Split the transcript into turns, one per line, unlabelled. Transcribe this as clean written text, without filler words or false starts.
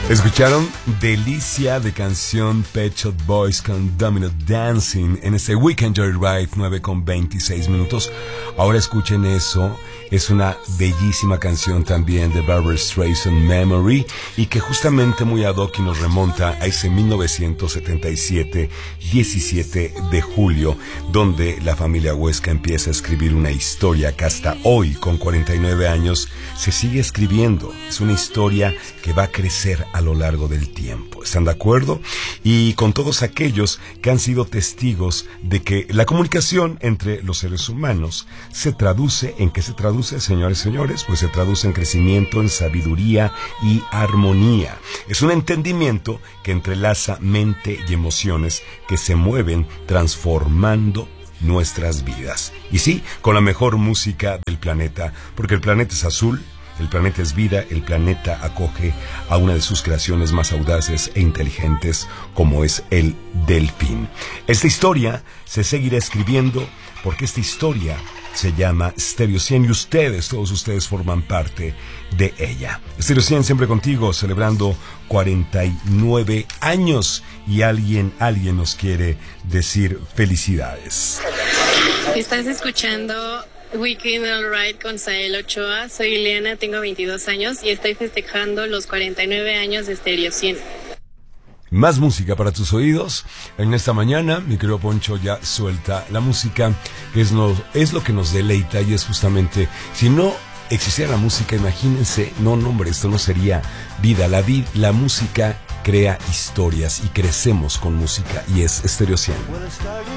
Escucharon Delicia de canción Pet Shop Boys con Domino Dancing en este Weekend Joyride 9:26. Ahora escuchen eso. Es una bellísima canción también de Barbra Streisand, Memory, y que justamente muy ad hoc y nos remonta a ese 1977, 17 de julio, donde la familia Huesca empieza a escribir una historia que hasta hoy, con 49 años, se sigue escribiendo. Es una historia que va a crecer a lo largo del tiempo. ¿Están de acuerdo? Y con todos aquellos que han sido testigos de que la comunicación entre los seres humanos se traduce, ¿en qué se traduce, señores y señores? Pues se traduce en crecimiento, en sabiduría y armonía. Es un entendimiento que entrelaza mente y emociones que se mueven transformando nuestras vidas. Y sí, con la mejor música del planeta, porque el planeta es azul, el planeta es vida, el planeta acoge a una de sus creaciones más audaces e inteligentes, como es el delfín. Esta historia se seguirá escribiendo porque esta historia se llama Stereo 100 y ustedes, todos ustedes forman parte de ella. Stereo 100 siempre contigo, celebrando 49 años y alguien nos quiere decir felicidades.
Estás escuchando Weekend Alright con Sael Ochoa. Soy Ileana, tengo 22 años y estoy festejando los 49 años de Stereo 100.
Más música para tus oídos. En esta mañana, mi querido Poncho ya suelta la música, que es lo que nos deleita y es justamente, si no existiera la música, imagínense, no, hombre, esto no sería vida. La música crea historias y crecemos con música y es Stereo 100.